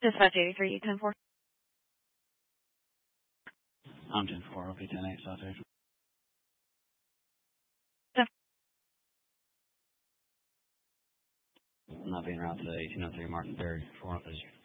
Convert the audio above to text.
Dispatch 83, 10-4. I'm 10-4, OP 10-8, Citation. I'm not being routed to 1803 Martin Ferry for 1 of those.